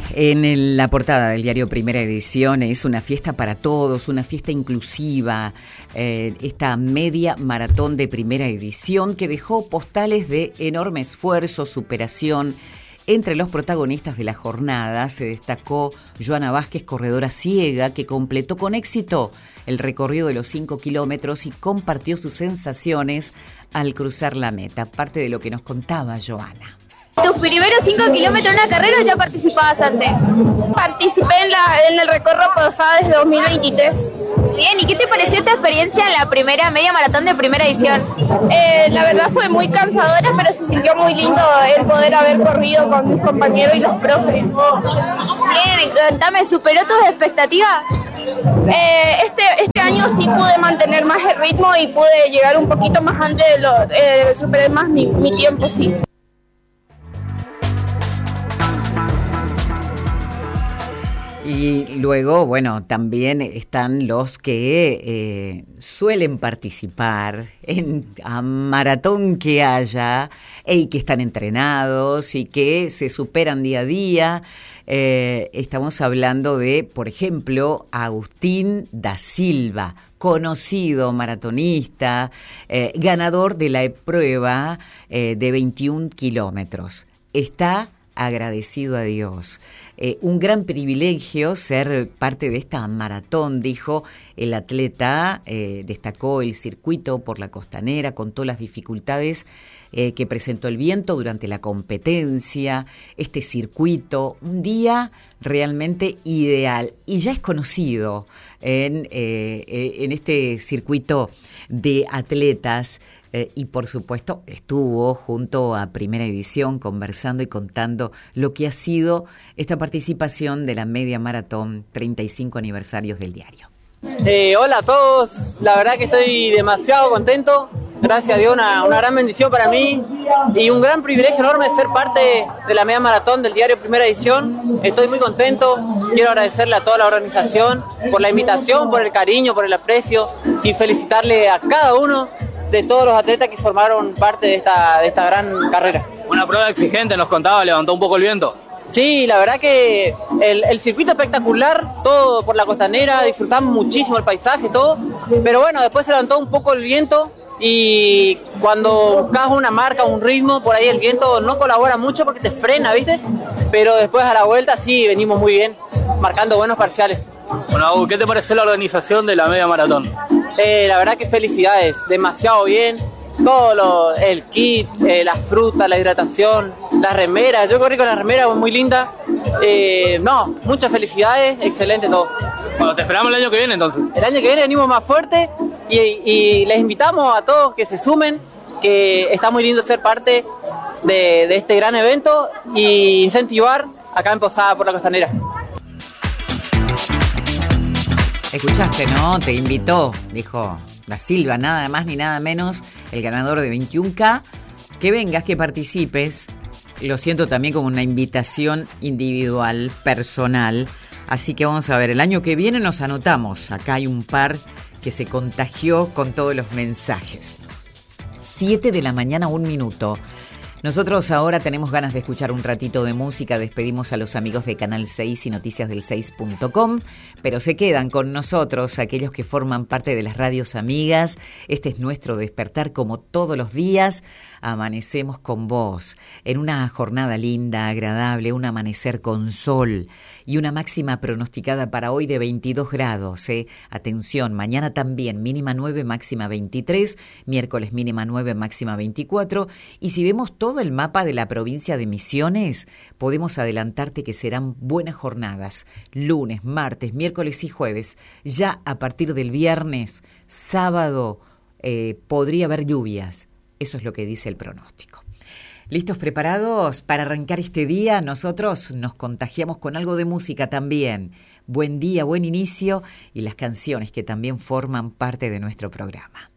La portada del diario Primera Edición es una fiesta para todos, una fiesta inclusiva, esta media maratón de Primera Edición que dejó postales de enorme esfuerzo, superación. Entre los protagonistas de la jornada se destacó Joana Vázquez, corredora ciega, que completó con éxito el recorrido de los 5 kilómetros y compartió sus sensaciones al cruzar la meta. Parte de lo que nos contaba Joana. ¿Tus primeros 5 kilómetros en una carrera o ya participabas antes? Participé en el recorrido Posada desde 2023. Bien, ¿y qué te pareció esta experiencia en la primera media maratón de Primera Edición? La verdad fue muy cansadora, pero se sintió muy lindo el poder haber corrido con mis compañeros y los profes. Bien, contame, ¿superó tus expectativas? Este año sí pude mantener más el ritmo y pude llegar un poquito más antes superé más mi tiempo, sí. Y luego, bueno, también están los que suelen participar a maratón que haya y que están entrenados y que se superan día a día. Estamos hablando de, por ejemplo, Agustín da Silva, conocido maratonista, ganador de la prueba de 21 kilómetros. Está agradecido a Dios. Un gran privilegio ser parte de esta maratón, dijo el atleta. Destacó el circuito por la costanera, contó las dificultades que presentó el viento durante la competencia, este circuito, un día realmente ideal y ya es conocido en este circuito de atletas. Y por supuesto estuvo junto a Primera Edición conversando y contando lo que ha sido esta participación de la media maratón 35 aniversarios del diario. Hola a todos, la verdad que estoy demasiado contento, gracias a Dios, una gran bendición para mí y un gran privilegio enorme ser parte de la media maratón del diario Primera Edición. Estoy muy contento, quiero agradecerle a toda la organización por la invitación, por el cariño, por el aprecio y felicitarle a cada uno de todos los atletas que formaron parte de esta gran carrera. Una prueba exigente, nos contaba, levantó un poco el viento. Sí, la verdad que el circuito espectacular, todo por la costanera, disfrutamos muchísimo el paisaje, todo, pero bueno, después se levantó un poco el viento y cuando buscas una marca, un ritmo, por ahí el viento no colabora mucho porque te frena, ¿viste? Pero después a la vuelta sí, venimos muy bien, marcando buenos parciales. Bueno, ¿qué te pareció la organización de la media maratón? La verdad que felicidades, demasiado bien, todo el kit, las frutas, la hidratación, las remeras, yo corrí con la remera muy linda, muchas felicidades, excelente todo. Bueno, te esperamos el año que viene entonces. El año que viene venimos más fuerte y les invitamos a todos que se sumen, que está muy lindo ser parte de este gran evento y incentivar acá en Posada por la Costanera. Escuchaste, ¿no? Te invitó, dijo da Silva, nada más ni nada menos, el ganador de 21K, que vengas, que participes. Lo siento también como una invitación individual, personal. Así que vamos a ver, el año que viene nos anotamos. Acá hay un par que se contagió con todos los mensajes. 7 de la mañana, 1 minuto. Nosotros ahora tenemos ganas de escuchar un ratito de música, despedimos a los amigos de Canal 6 y noticiasdel6.com, pero se quedan con nosotros aquellos que forman parte de las radios amigas. Este es nuestro despertar como todos los días. Amanecemos con vos, en una jornada linda, agradable, un amanecer con sol y una máxima pronosticada para hoy de 22 grados. Atención, mañana también mínima 9, máxima 23, miércoles mínima 9, máxima 24, y si vemos todo el mapa de la provincia de Misiones, podemos adelantarte que serán buenas jornadas, lunes, martes, miércoles y jueves. Ya a partir del viernes, sábado, podría haber lluvias. Eso es lo que dice el pronóstico. ¿Listos, preparados para arrancar este día? Nosotros nos contagiamos con algo de música también. Buen día, buen inicio y las canciones que también forman parte de nuestro programa.